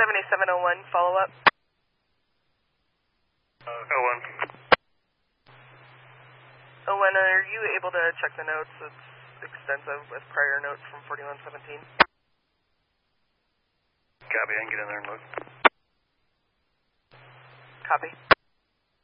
7701, follow up. 01. 01, are you able to check the notes? It's extensive with prior notes from 4117. Copy, I can get in there and look. Copy.